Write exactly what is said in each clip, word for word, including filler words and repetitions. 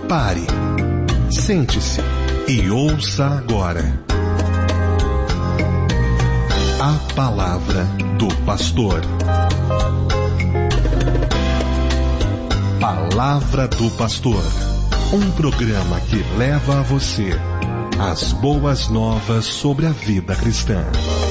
Pare, sente-se e ouça agora a palavra do pastor. Palavra do Pastor, um programa que leva a você as boas novas sobre a vida cristã.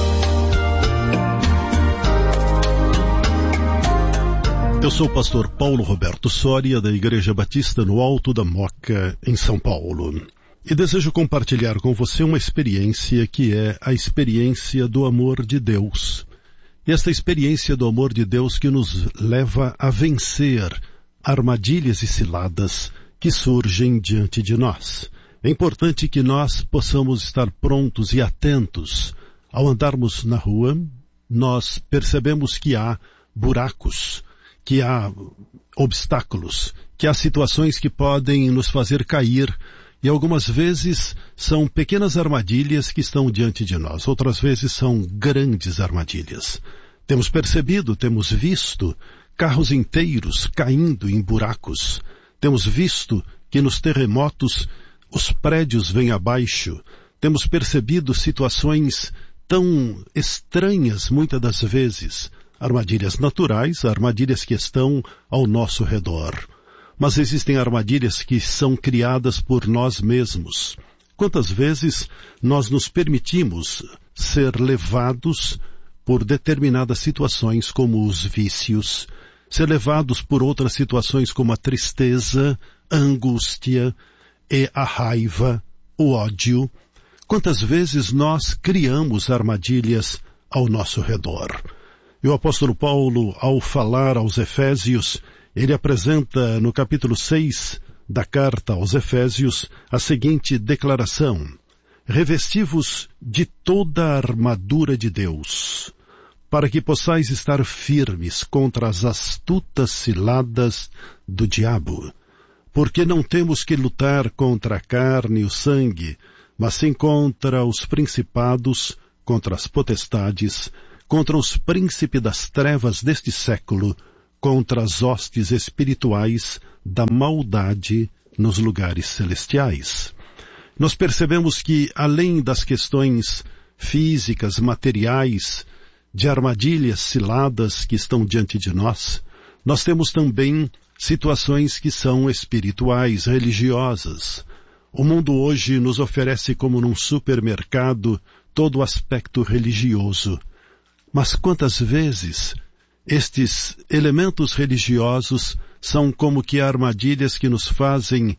Eu sou o pastor Paulo Roberto Soria, da Igreja Batista no Alto da Moca, em São Paulo. E desejo compartilhar com você uma experiência que é a experiência do amor de Deus. E esta experiência do amor de Deus que nos leva a vencer armadilhas e ciladas que surgem diante de nós. É importante que nós possamos estar prontos e atentos. Ao andarmos na rua, nós percebemos que há buracos, que há obstáculos, que há situações que podem nos fazer cair, e algumas vezes são pequenas armadilhas que estão diante de nós, outras vezes são grandes armadilhas. Temos percebido, temos visto carros inteiros caindo em buracos, temos visto que nos terremotos os prédios vêm abaixo, temos percebido situações tão estranhas muitas das vezes, armadilhas naturais, armadilhas que estão ao nosso redor. Mas existem armadilhas que são criadas por nós mesmos. Quantas vezes nós nos permitimos ser levados por determinadas situações como os vícios, ser levados por outras situações como a tristeza, a angústia e a raiva, o ódio. Quantas vezes nós criamos armadilhas ao nosso redor? E o apóstolo Paulo, ao falar aos Efésios, ele apresenta no capítulo seis da carta aos Efésios a seguinte declaração: revesti-vos de toda a armadura de Deus, para que possais estar firmes contra as astutas ciladas do diabo. Porque não temos que lutar contra a carne e o sangue, mas sim contra os principados, contra as potestades, contra os príncipes das trevas deste século, contra as hostes espirituais da maldade nos lugares celestiais. Nós percebemos que, além das questões físicas, materiais, de armadilhas ciladas que estão diante de nós, nós temos também situações que são espirituais, religiosas. O mundo hoje nos oferece como num supermercado todo o aspecto religioso. Mas quantas vezes estes elementos religiosos são como que armadilhas que nos fazem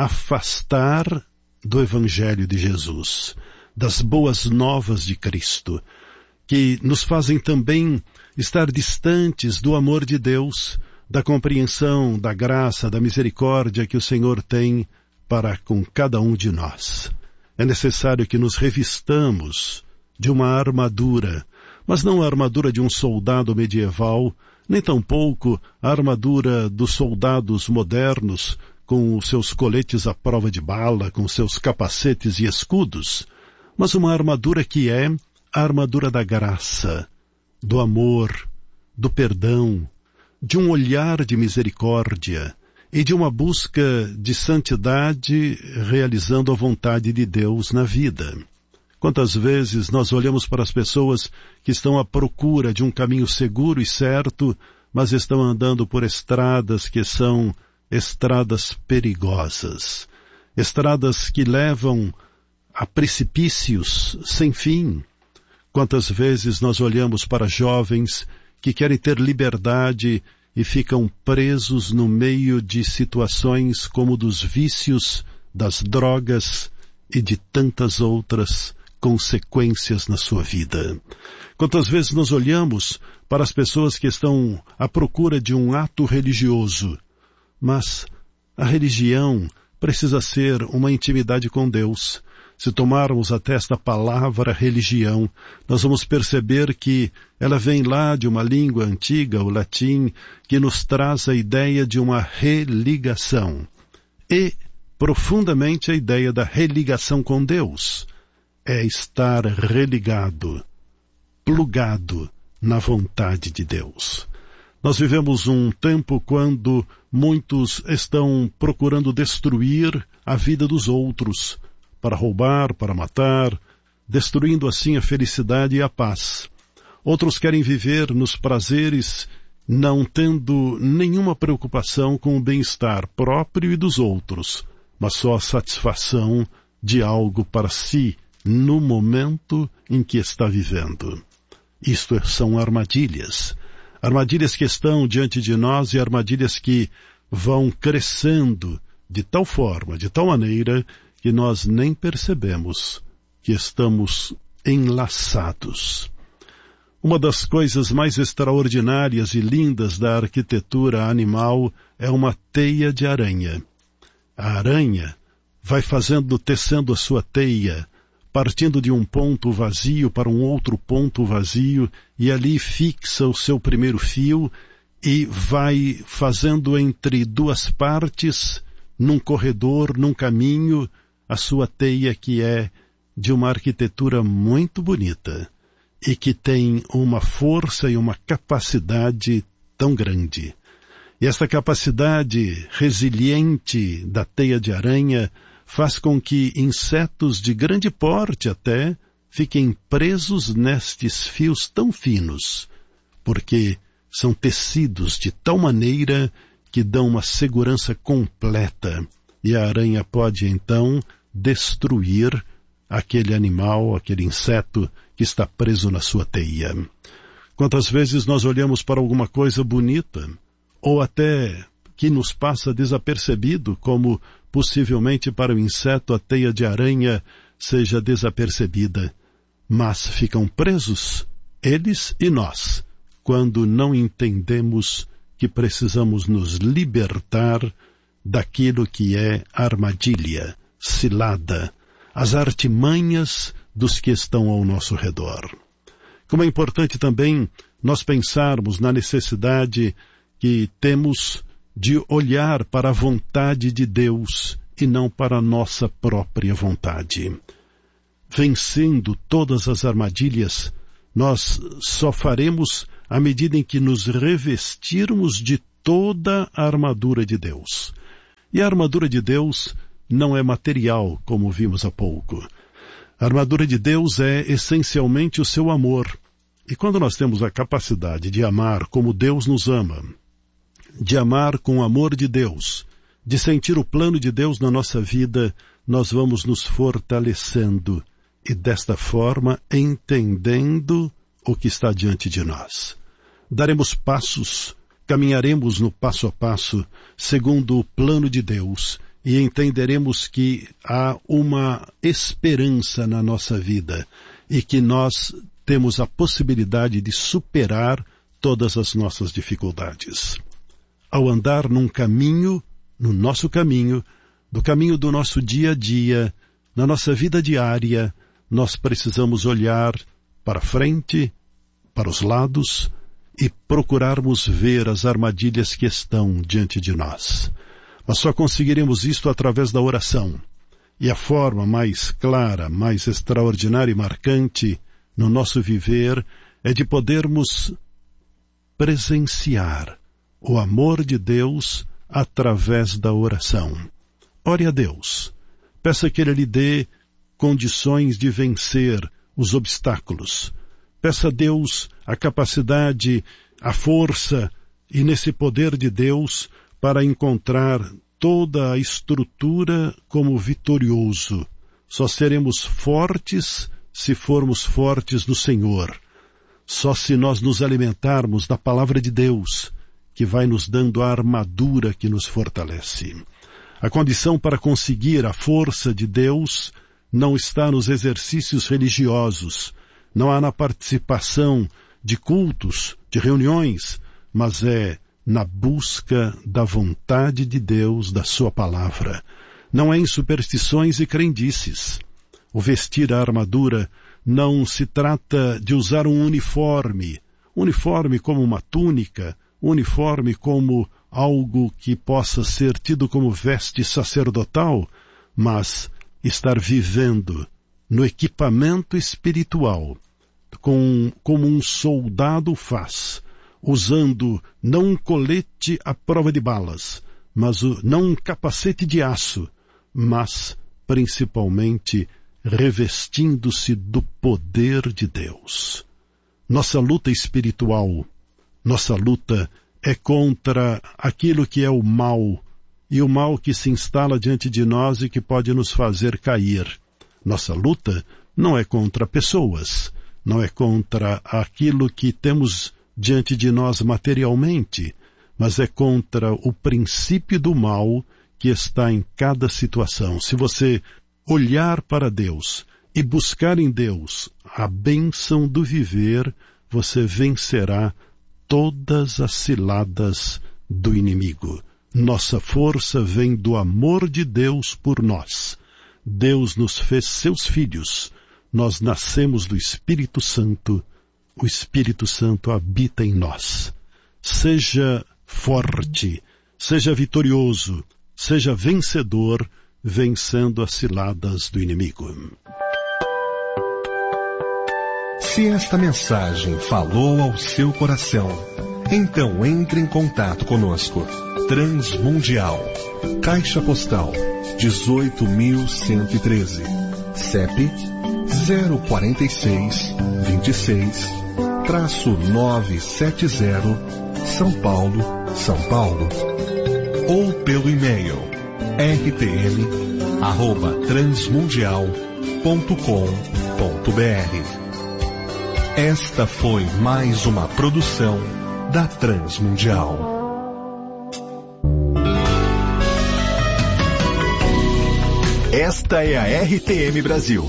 afastar do Evangelho de Jesus, das boas novas de Cristo, que nos fazem também estar distantes do amor de Deus, da compreensão, da graça, da misericórdia que o Senhor tem para com cada um de nós. É necessário que nos revistamos de uma armadura, mas não a armadura de um soldado medieval, nem tampouco a armadura dos soldados modernos, com os seus coletes à prova de bala, com seus capacetes e escudos, mas uma armadura que é a armadura da graça, do amor, do perdão, de um olhar de misericórdia e de uma busca de santidade realizando a vontade de Deus na vida. Quantas vezes nós olhamos para as pessoas que estão à procura de um caminho seguro e certo, mas estão andando por estradas que são estradas perigosas, estradas que levam a precipícios sem fim. Quantas vezes nós olhamos para jovens que querem ter liberdade e ficam presos no meio de situações como dos vícios, das drogas e de tantas outras consequências na sua vida. Quantas vezes nós olhamos para as pessoas que estão à procura de um ato religioso, mas a religião precisa ser uma intimidade com Deus. Se tomarmos até esta palavra religião, nós vamos perceber que ela vem lá de uma língua antiga, o latim, que nos traz a ideia de uma religação. E, profundamente, a ideia da religação com Deus é estar religado, plugado na vontade de Deus. Nós vivemos um tempo quando muitos estão procurando destruir a vida dos outros, para roubar, para matar, destruindo assim a felicidade e a paz. Outros querem viver nos prazeres, não tendo nenhuma preocupação com o bem-estar próprio e dos outros, mas só a satisfação de algo para si, no momento em que está vivendo. Isto são armadilhas. Armadilhas que estão diante de nós e armadilhas que vão crescendo de tal forma, de tal maneira, que nós nem percebemos que estamos enlaçados. Uma das coisas mais extraordinárias e lindas da arquitetura animal é uma teia de aranha. A aranha vai fazendo, tecendo a sua teia, partindo de um ponto vazio para um outro ponto vazio, e ali fixa o seu primeiro fio e vai fazendo entre duas partes, num corredor, num caminho, a sua teia, que é de uma arquitetura muito bonita e que tem uma força e uma capacidade tão grande. E esta capacidade resiliente da teia de aranha faz com que insetos de grande porte até fiquem presos nestes fios tão finos, porque são tecidos de tal maneira que dão uma segurança completa, e a aranha pode então destruir aquele animal, aquele inseto que está preso na sua teia. Quantas vezes nós olhamos para alguma coisa bonita, ou até que nos passa desapercebido, como possivelmente para o inseto a teia de aranha seja desapercebida, mas ficam presos, eles e nós, quando não entendemos que precisamos nos libertar daquilo que é armadilha, cilada, as artimanhas dos que estão ao nosso redor. Como é importante também nós pensarmos na necessidade que temos de olhar para a vontade de Deus e não para a nossa própria vontade. Vencendo todas as armadilhas, nós só faremos à medida em que nos revestirmos de toda a armadura de Deus. E a armadura de Deus não é material, como vimos há pouco. A armadura de Deus é essencialmente o seu amor. E quando nós temos a capacidade de amar como Deus nos ama, de amar com o amor de Deus, de sentir o plano de Deus na nossa vida, nós vamos nos fortalecendo e desta forma entendendo o que está diante de nós. Daremos passos, caminharemos no passo a passo, segundo o plano de Deus, e entenderemos que há uma esperança na nossa vida e que nós temos a possibilidade de superar todas as nossas dificuldades. Ao andar num caminho, no nosso caminho, do caminho do nosso dia a dia, na nossa vida diária, nós precisamos olhar para frente, para os lados e procurarmos ver as armadilhas que estão diante de nós. Mas só conseguiremos isto através da oração. E a forma mais clara, mais extraordinária e marcante no nosso viver é de podermos presenciar o amor de Deus através da oração. Ore a Deus. Peça que Ele lhe dê condições de vencer os obstáculos. Peça a Deus a capacidade, a força e nesse poder de Deus para encontrar toda a estrutura como vitorioso. Só seremos fortes se formos fortes no Senhor. Só se nós nos alimentarmos da palavra de Deus, que vai nos dando a armadura que nos fortalece. A condição para conseguir a força de Deus não está nos exercícios religiosos, não há na participação de cultos, de reuniões, mas é na busca da vontade de Deus, da sua palavra. Não é em superstições e crendices. O vestir a armadura não se trata de usar um uniforme, uniforme como uma túnica, uniforme como algo que possa ser tido como veste sacerdotal, mas estar vivendo no equipamento espiritual, com, como um soldado faz, usando não um colete à prova de balas, mas o, não um capacete de aço, mas principalmente revestindo-se do poder de Deus. Nossa luta espiritual, nossa luta é contra aquilo que é o mal, e o mal que se instala diante de nós e que pode nos fazer cair. Nossa luta não é contra pessoas, não é contra aquilo que temos diante de nós materialmente, mas é contra o princípio do mal que está em cada situação. Se você olhar para Deus e buscar em Deus a bênção do viver, você vencerá todas as ciladas do inimigo. Nossa força vem do amor de Deus por nós. Deus nos fez seus filhos. Nós nascemos do Espírito Santo. O Espírito Santo habita em nós. Seja forte, seja vitorioso, seja vencedor, vencendo as ciladas do inimigo. Se esta mensagem falou ao seu coração, então entre em contato conosco. Transmundial, Caixa Postal dezoito mil cento e treze, C E P zero quatro seis, dois seis, nove sete zero, São Paulo, São Paulo. Ou pelo e-mail r t m arroba transmundial ponto com ponto b r. Esta foi mais uma produção da Transmundial. Esta é a R T M Brasil.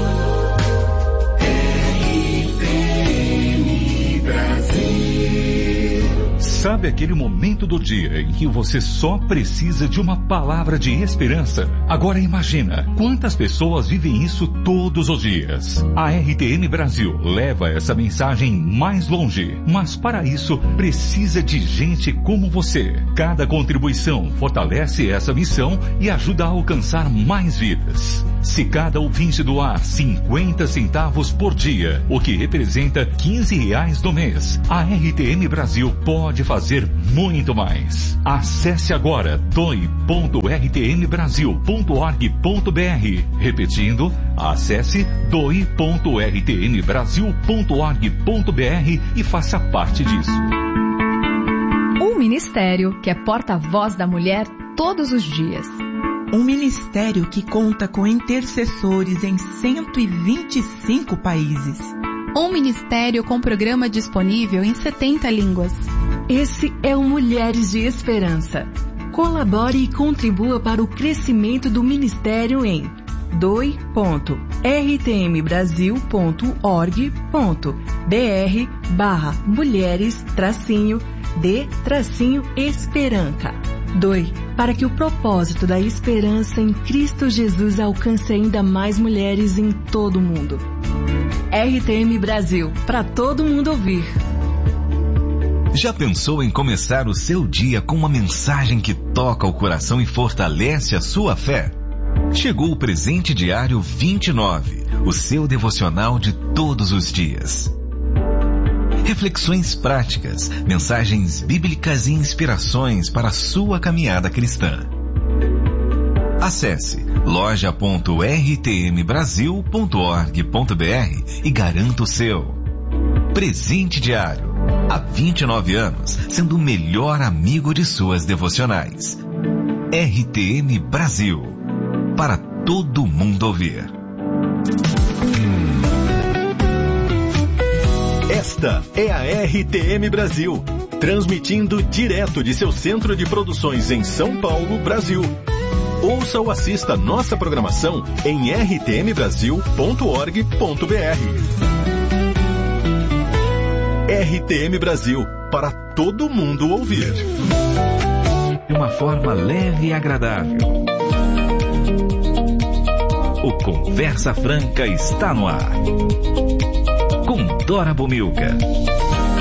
R T M Brasil. Sabe aquele momento do dia em que você só precisa de uma palavra de esperança? Agora imagina, quantas pessoas vivem isso todos os dias? A R T M Brasil leva essa mensagem mais longe, mas para isso precisa de gente como você. Cada contribuição fortalece essa missão e ajuda a alcançar mais vidas. Se cada ouvinte doar cinquenta centavos por dia, o que representa quinze reais no mês, a R T M Brasil pode fazer muito mais. Acesse agora doe ponto r t m brasil ponto org ponto b r. Repetindo, acesse doe ponto r t m brasil ponto org ponto b r e faça parte disso. Um ministério que é porta-voz da mulher todos os dias. Um ministério que conta com intercessores em cento e vinte e cinco países. Um ministério com programa disponível em setenta línguas. Esse é o Mulheres de Esperança. Colabore e contribua para o crescimento do ministério em doe ponto r t m brasil ponto org ponto b r barra mulheres tracinho de tracinho esperança. Doe para que o propósito da esperança em Cristo Jesus alcance ainda mais mulheres em todo o mundo. R T M Brasil, para todo mundo ouvir. Já pensou em começar o seu dia com uma mensagem que toca o coração e fortalece a sua fé? Chegou o Presente Diário vinte e nove, o seu devocional de todos os dias. Reflexões práticas, mensagens bíblicas e inspirações para a sua caminhada cristã. Acesse loja ponto r t m brasil ponto org ponto b r e garanta o seu. Presente Diário. Há vinte e nove anos, sendo o melhor amigo de suas devocionais. R T M Brasil. Para todo mundo ouvir. Esta é a R T M Brasil, transmitindo direto de seu centro de produções em São Paulo, Brasil. Ouça ou assista nossa programação em r t m brasil ponto org ponto b r. R T M Brasil, para todo mundo ouvir. De uma forma leve e agradável. O Conversa Franca está no ar. Com Dora Bomilca.